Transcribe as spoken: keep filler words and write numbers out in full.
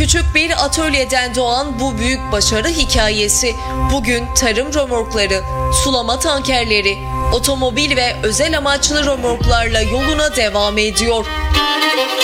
Küçük bir atölyeden doğan bu büyük başarı hikayesi bugün tarım römorkları, sulama tankerleri, otomobil ve özel amaçlı römorklarla yoluna devam ediyor.